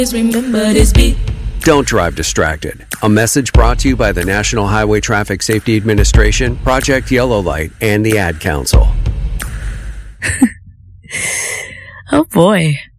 remember this beat. Don't drive distracted. A message brought to you by the National Highway Traffic Safety Administration, Project Yellow Light, and the Ad Council. Oh boy.